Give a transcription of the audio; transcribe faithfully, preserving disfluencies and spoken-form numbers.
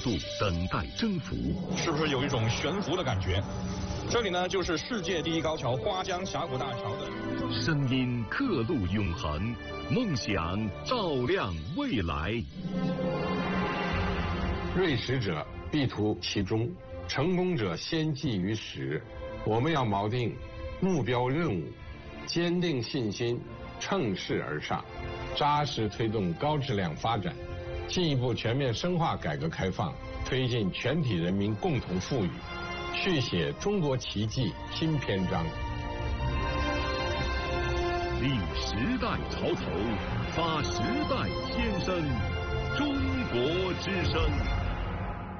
度，等待征服。 是不是有一种悬浮的感觉？这里呢，就是世界第一高桥花江峡谷大桥的声音刻录永恒，梦想照亮未来。 锐识者必图其中，成功者先记于始。我们要锚定目标任务，坚定信心，乘势而上，扎实推动高质量发展，进一步全面深化改革开放，推进全体人民共同富裕，续写中国奇迹新篇章。 立时代潮头，发时代先声，中国之声。